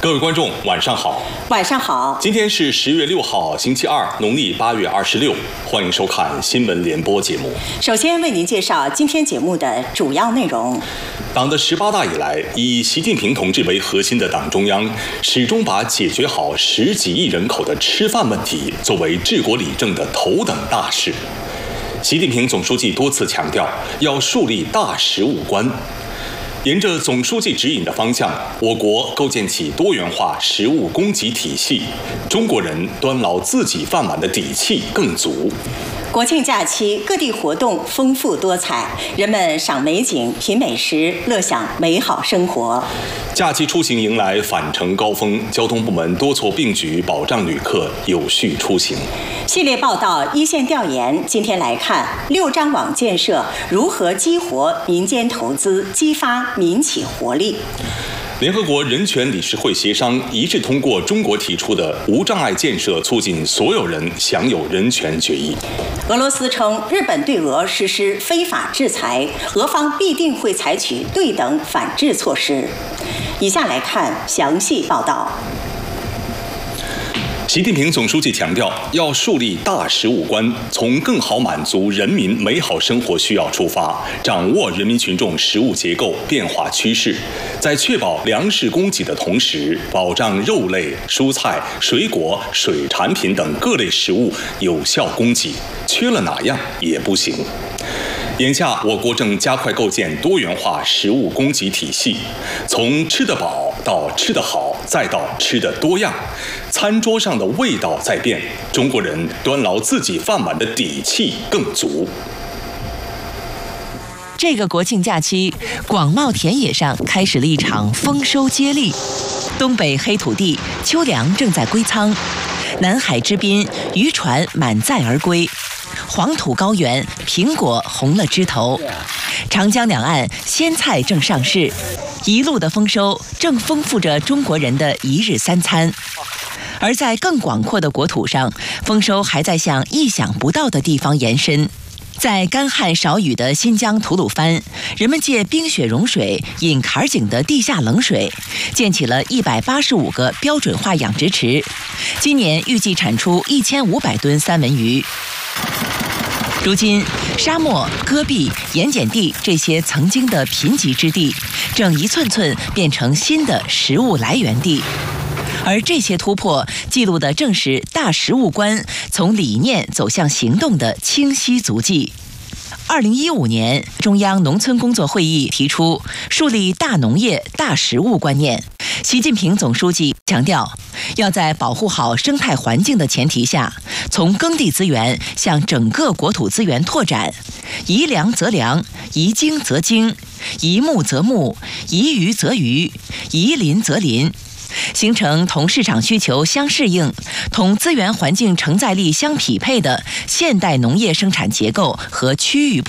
各位观众，晚上好。 晚上好。 今天是10月6号，星期二，农历8月26。欢迎收看新闻联播节目。 首先为您介绍今天节目的主要内容。 党的18大以来，以习近平同志为核心的党中央，始终把解决好10几亿人口的吃饭问题作为治国理政的头等大事。习近平总书记多次强调，要树立大食物观。沿着总书记指引的方向，我国构建起多元化食物供给体系，中国人端牢自己饭碗的底气更足。 国庆假期，各地活动丰富多彩，人们赏美景、品美食，乐享美好生活。 假期出行迎来返程高峰，交通部门多措并举，保障旅客有序出行。 系列报道一线调研，今天来看6张网建设如何激活民间投资，激发民企活力。 联合国人权理事会协商一致通过中国提出的无障碍建设促进所有人享有人权决议。 俄罗斯称日本对俄实施非法制裁，俄方必定会采取对等反制措施。以下来看详细报道。 习近平总书记强调，要树立大食物观，从更好满足人民美好生活需要出发，掌握人民群众食物结构变化趋势，在确保粮食供给的同时，保障肉类、蔬菜、水果、水产品等各类食物有效供给，缺了哪样也不行。眼下，我国正加快构建多元化食物供给体系，从吃得饱到吃得好，再到吃得多样，餐桌上的味道在变，中国人端牢自己饭碗的底气更足。 这个国庆假期，广袤田野上开始了一场丰收接力。东北黑土地，秋粮正在归仓；南海之滨，渔船满载而归。黄土高原，苹果红了枝头；长江两岸，鲜菜正上市。一路的丰收正丰富着中国人的一日三餐。而在更广阔的国土上，丰收还在向意想不到的地方延伸。在干旱少雨的新疆吐鲁番，人们借冰雪融水引坎儿井的地下冷水，建起了185个标准化养殖池，今年预计产出1500吨三文鱼。如今，沙漠、戈壁、盐碱地这些曾经的贫瘠之地，正一寸寸变成新的食物来源地。而这些突破，记录的正是大食物观从理念走向行动的清晰足迹。2015年，中央农村工作会议提出树立大农业、大食物观念。习近平总书记强调，要在保护好生态环境的前提下，从耕地资源向整个国土资源拓展，宜粮则粮，宜精则精，宜牧则牧，宜鱼则鱼，宜林则林，形成同市场需求相适应、同资源环境承载力相匹配的现代农业生产结构和区域